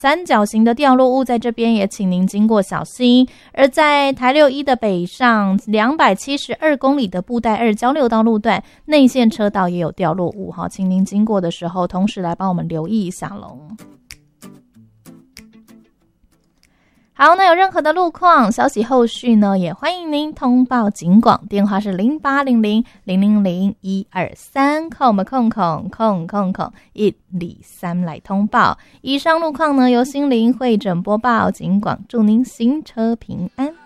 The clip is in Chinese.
三角形的掉落物在这边也请您经过小心。而在台61的北上272公里的布袋2交流道路段，内线车道也有掉落物，请您经过的时候同时来帮我们留意一下咯。好，那有任何的路况消息后续呢，也欢迎您通报警广，电话是0800000123，靠我们00123来通报。以上路况呢由心灵会诊播报，警广祝您行车平安。